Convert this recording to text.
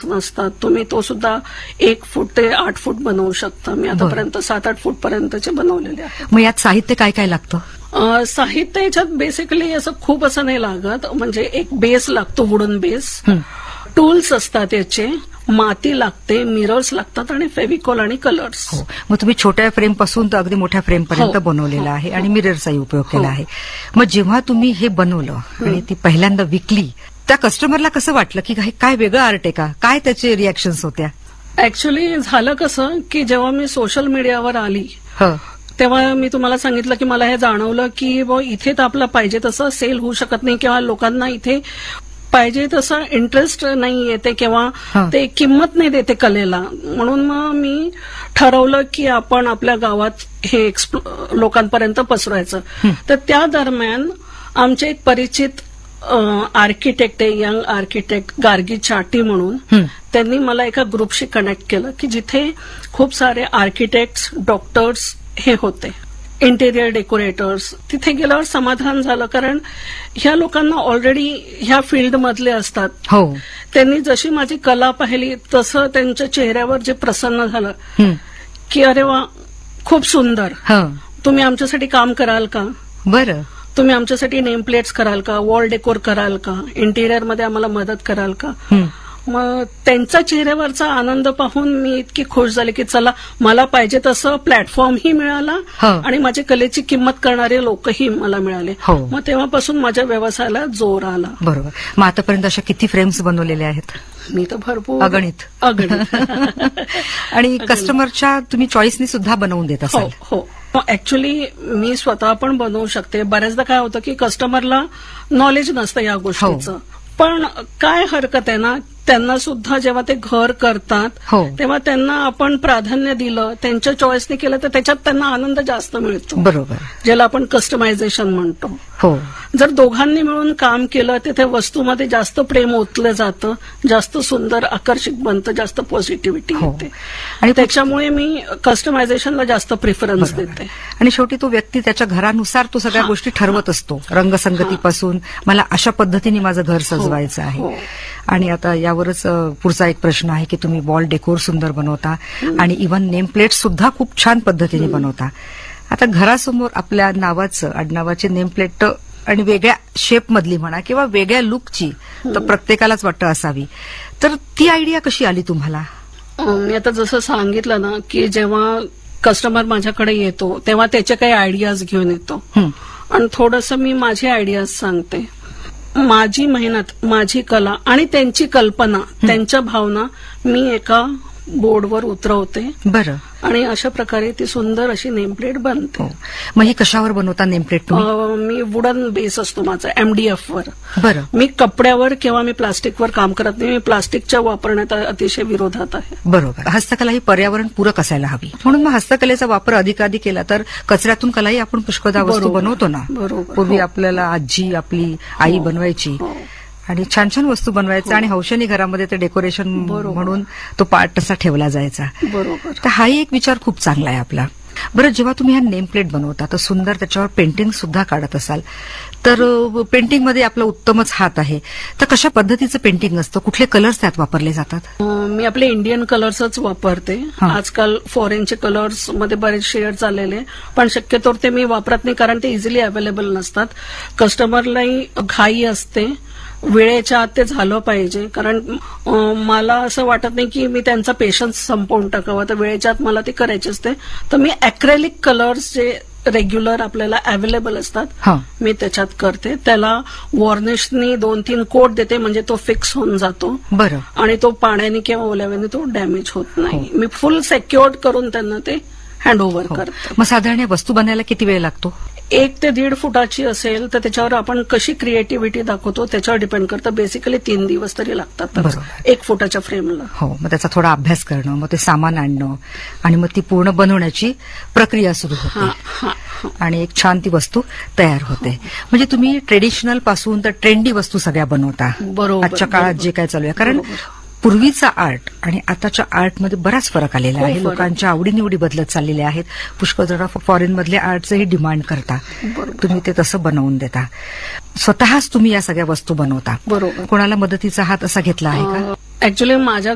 नसतात, तुम्ही तो सुद्धा 1 फूट ते 8 फूट बनवू शकता. मी आतापर्यंत 7-8 फूट पर्यंतचे बनवलेले आहेत. मग यात साहित्य काय काय लागतं? साहित्य याच्यात बेसिकली असं खूप असं नाही लागत. म्हणजे एक बेस लागतो, वुडन बेस, टूल्स असतात याचे, माती लागते, मिरर्स लागतात आणि फेविकॉल आणि कलर्स. मग तुम्ही छोट्या फ्रेम पासून तर अगदी मोठ्या फ्रेम पर्यंत बनवलेला आहे आणि मिररचाही उपयोग केला आहे. मग जेव्हा तुम्ही हे बनवलं आणि ती पहिल्यांदा विकली, त्या कस्टमरला कसं वाटलं की काय वेगळं आर्ट आहे का? काय त्याचे रिॲक्शन्स होत्या? ऍक्च्युली झालं कसं की जेव्हा मी सोशल मीडियावर आली तेव्हा मी तुम्हाला सांगितलं की मला हे जाणवलं की इथे तर आपलं पाहिजे तसं सेल होऊ शकत नाही किंवा लोकांना इथे पाहिजे तसं इंटरेस्ट नाही येते किंवा ते किंमत नाही देते कलेला. म्हणून मग मी ठरवलं की आपण आपल्या गावात हे लोकांपर्यंत पसरवायचं. तर त्या दरम्यान आमचे एक परिचित आर्किटेक्ट आहे, यंग आर्किटेक्ट गार्गी चाटी म्हणून, त्यांनी मला एका ग्रुपशी कनेक्ट केलं की जिथे खूप सारे आर्किटेक्ट्स, डॉक्टर्स हे होते, इंटेरियर डेकोरेटर्स. तिथे गेल्यावर समाधान झालं, कारण ह्या लोकांना ऑलरेडी ह्या फील्डमधले असतात. त्यांनी जशी माझी कला पाहिली तसं त्यांच्या चेहऱ्यावर जे प्रसन्न झालं की अरे वा, खूप सुंदर, तुम्ही आमच्यासाठी काम कराल का? बरं, तुम्ही आमच्यासाठी नेम प्लेट्स कराल का? वॉल डेकोर कराल का? इंटिरियरमध्ये आम्हाला मदत कराल का? मग त्यांचा चेहऱ्यावरचा आनंद पाहून मी इतकी खुश झाले की चला, मला पाहिजे तसं प्लॅटफॉर्मही मिळाला आणि माझ्या कलेची किंमत करणारे लोकही मला मिळाले. मग तेव्हापासून माझ्या व्यवसायाला जोर आला. बरोबर. मग आतापर्यंत अशा किती फ्रेम्स बनवलेले आहेत? मी तर भरपूर, अगणित. आणि कस्टमरच्या तुम्ही चॉईसनी सुद्धा बनवून देत असाल? हो. ऍक्च्युली मी स्वतः पण बनवू शकते. बऱ्याचदा काय होतं की कस्टमरला नॉलेज नसतं या गोष्टीचं, पण काय हरकत आहे ना, त्यांना सुद्धा जेव्हा ते घर करतात तेव्हा त्यांना आपण प्राधान्य दिलं, त्यांच्या चॉईसने केलं तर त्याच्यात त्यांना आनंद जास्त मिळतो. बरोबर, ज्याला आपण कस्टमायझेशन म्हणतो. जर दोघांनी मिळून काम केलं तर त्या वस्तूमध्ये जास्त प्रेम ओतलं जातं, जास्त सुंदर आकर्षक बनतं, जास्त पॉझिटिव्हिटी येते. आणि त्याच्यामुळे मी कस्टमायझेशनला जास्त प्रिफरन्स देते. आणि शेवटी तो व्यक्ती त्याच्या घरानुसार तो सगळ्या गोष्टी ठरवत असतो, रंगसंगतीपासून. मला अशा पद्धतीने माझं घर सजवायचं आहे. आणि आता यावरच पुढचा एक प्रश्न आहे की तुम्ही वॉल डेकोर सुंदर बनवता आणि इव्हन नेम प्लेट सुद्धा खूप छान पद्धतीने बनवता. आता घरासमोर आपल्या नावाचं, आडनावाची नेम प्लेट आणि वेगळ्या शेपमधली म्हणा किंवा वेगळ्या लुकची तर प्रत्येकालाच वाटतं असावी, तर ती आयडिया कशी आली तुम्हाला? मी आता जसं सांगितलं ना की जेव्हा कस्टमर माझ्याकडे येतो तेव्हा त्याचे काही आयडियाज घेऊन येतो आणि थोडंसं मी माझी आयडियाज सांगते. माझी मेहनत, माझी कला आणि त्यांची कल्पना, त्यांच्या भावना मी एका बोर्डवर उतरवते. बरं. आणि अशा प्रकारे ती सुंदर अशी नेमप्लेट बनते. मग ही कशावर बनवता नेमप्लेट? मी वुडन बेस असतो माझा, MDF वर. बरं. मी कपड्यावर किंवा मी प्लास्टिकवर काम करत नाही. मी प्लास्टिकच्या वापरण्यात अतिशय विरोधात आहे. बरोबर. हस्तकला ही पर्यावरण पूरक असायला हवी, म्हणून मग हस्तकलेचा वापर अधिकाधिक केला तर कचऱ्यातून कलाही आपण पुष्कळदा वस्तू बनवतो ना. बरोबर. पूर्वी आपल्याला आजी, आपली आई बनवायची आणि छान छान वस्तू बनवायचं आणि हौशेने घरामध्ये ते डेकोरेशन म्हणून तो पार्ट तसा ठेवला जायचा. बरोबर. तर हाही एक विचार खूप चांगला आहे आपला. बरं, जेव्हा तुम्ही ह्या नेम प्लेट बनवता तर सुंदर त्याच्यावर पेंटिंग सुद्धा काढत असाल, तर पेंटिंगमध्ये आपला उत्तमच हात आहे, तर कशा पद्धतीचं पेंटिंग असतं? कुठले कलर्स त्यात वापरले जातात? मी आपले इंडियन कलर्सच वापरते. आजकाल फॉरेनचे कलर्स मध्ये बरेच शेड चाललेले, पण शक्यतो ते मी वापरत नाही कारण ते इझिली अवेलेबल नसतात. कस्टमरलाही घाई असते, वेळेच्या आत ते झालं पाहिजे, कारण मला असं वाटत नाही की मी त्यांचा पेशन्स संपवून टाकावा, तर वेळेच्या आत मला ते करायचे असते. तर मी अॅक्रेलिक कलर्स जे रेग्युलर आपल्याला अवेलेबल असतात मी त्याच्यात करते. त्याला वॉर्निशनी 2-3 कोट देते, म्हणजे तो फिक्स होऊन जातो. बरं. आणि तो पाण्याने किंवा ओल्याव्याने तो डॅमेज होत नाही. मी फुल सेक्युअर्ड करून त्यांना ते हँडओव्हर करते. मग साधारण वस्तू बनायला किती वेळ लागतो? 1 ते 1.5 फुटाची असेल तर त्याच्यावर आपण कशी क्रिएटिव्हिटी दाखवतो त्याच्यावर डिपेंड करतं. बेसिकली 3 दिवस तरी लागतात 1 फुटाच्या फ्रेमला. हो, मग त्याचा थोडा अभ्यास करणं, मग ते सामान आणणं आणि मग ती पूर्ण बनवण्याची प्रक्रिया सुरू होते आणि एक छान ती वस्तू तयार होते. म्हणजे तुम्ही ट्रेडिशनल पासून तर ट्रेंडी वस्तू सगळ्या बनवता. बरोबर. आजच्या काळात जे काय चालू आहे, कारण पूर्वीचा आर्ट आणि आताच्या आर्टमध्ये बराच फरक आलेला आहे. लोकांच्या आवडीनिवडी बदलत चाललेल्या आहेत. पुष्कळ जण फॉरेन मधल्या आर्टचंही डिमांड करता, तुम्ही ते तसं बनवून देता. स्वतःच तुम्ही या सगळ्या वस्तू बनवता. बरोबर. कोणाला मदतीचा हात असा घेतला आहे का? ऍक्च्युली माझ्या